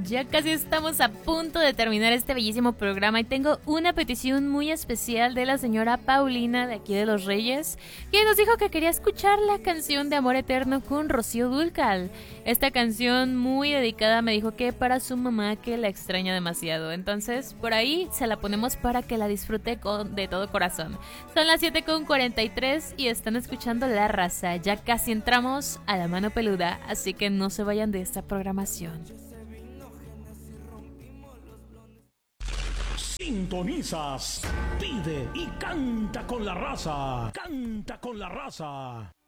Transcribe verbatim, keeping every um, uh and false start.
Ya casi estamos a punto de terminar este bellísimo programa y tengo una petición muy especial de la señora Paulina de aquí de Los Reyes, que nos dijo que quería escuchar la canción de Amor Eterno con Rocío Dúrcal. Esta canción muy dedicada me dijo que para su mamá, que la extraña demasiado. Entonces por ahí se la ponemos para que la disfrute con, de todo corazón. Son las siete con cuarenta y tres y están escuchando La Raza. Ya casi entramos a la mano peluda, así que no se vayan de esta programación. Sintonizas, pide y canta con la raza. Canta con la raza.